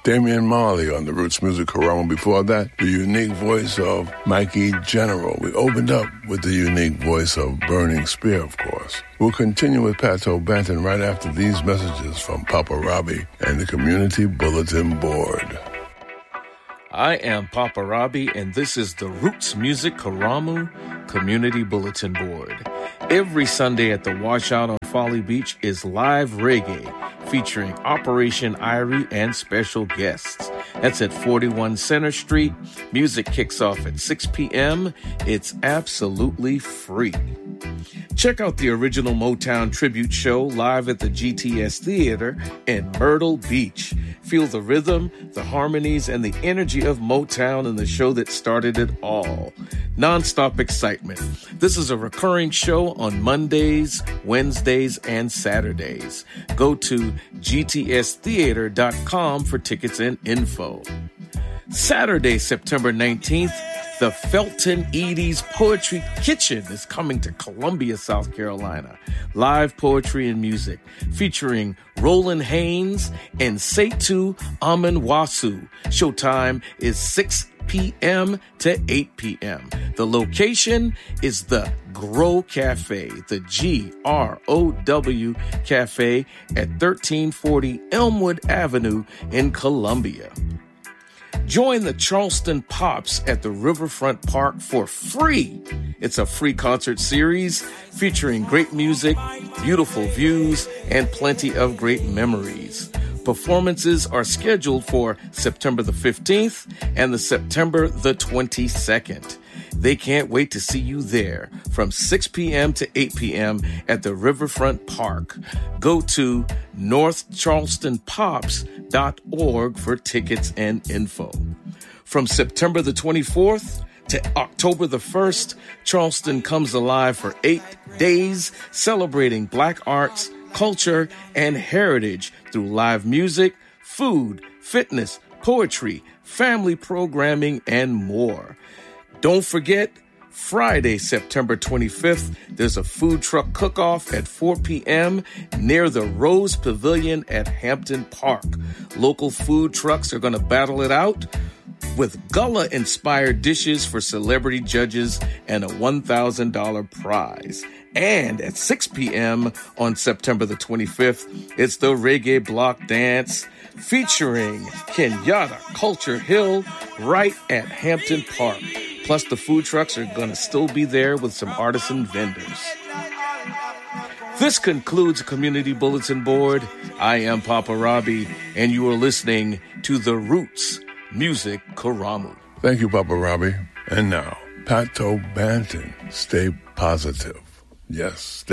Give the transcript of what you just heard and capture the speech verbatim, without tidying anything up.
Damian Marley on the Roots Music Karamu. Before that, the unique voice of Mikey General. We opened up with the unique voice of Burning Spear, of course. We'll continue with Pato Banton right after these messages from Papa Robbie and the Community Bulletin Board. I am Papa Robbie, and this is the Roots Music Karamu Community Bulletin Board. Every Sunday at the Washout on Folly Beach is live reggae featuring Operation Irie and special guests. That's at forty-one Center Street. Music kicks off at six p.m. It's absolutely free. Check out the original Motown tribute show live at the G T S Theater in Myrtle Beach. Feel the rhythm, the harmonies, and the energy of Motown in the show that started it all. Non-stop excitement. This is a recurring show on Mondays, Wednesdays, and Saturdays. Go to G T S theater dot com for tickets and info. Saturday, September nineteenth, the Felton Edie's Poetry Kitchen is coming to Columbia, South Carolina. Live poetry and music featuring Roland Haynes and Setu Amanwasu. Showtime is six p.m. to eight p.m. The location is the Grow Cafe, the G R O W Cafe at thirteen forty Elmwood Avenue in Columbia. Join the Charleston Pops at the Riverfront Park for free. It's a free concert series featuring great music, beautiful views, and plenty of great memories. Performances are scheduled for September the fifteenth and the September the twenty-second. They can't wait to see you there from six p.m. to eight p.m. at the Riverfront Park. Go to north charleston pops dot org for tickets and info. From September the twenty-fourth to October the first, Charleston comes alive for eight days celebrating Black arts, culture, and heritage through live music, food, fitness, poetry, family programming, and more. Don't forget, Friday, September twenty-fifth, there's a food truck cook-off at four p.m. near the Rose Pavilion at Hampton Park. Local food trucks are going to battle it out with Gullah-inspired dishes for celebrity judges and a one thousand dollars prize. And at six p.m. on September the twenty-fifth, it's the Reggae Block Dance featuring Kenyatta Culture Hill right at Hampton Park. Plus, the food trucks are going to still be there with some artisan vendors. This concludes Community Bulletin Board. I am Papa Robbie, and you are listening to the Roots Music Karamu. Thank you, Papa Robbie. And now, Pato Banton. Stay positive. Yes,